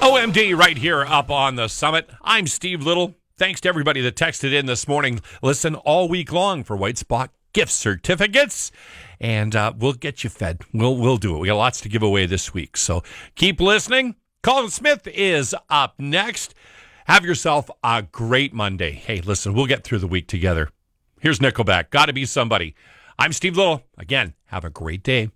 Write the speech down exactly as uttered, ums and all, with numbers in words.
O M D right here up on the summit. I'm Steve Little. Thanks to everybody that texted in this morning. Listen all week long for White Spot gift certificates, and uh, we'll get you fed. We'll we'll do it. We got lots to give away this week, so keep listening. Colin Smith is up next. Have yourself a great Monday. Hey, listen, we'll get through the week together. Here's Nickelback. Gotta Be Somebody. I'm Steve Little. Again, have a great day.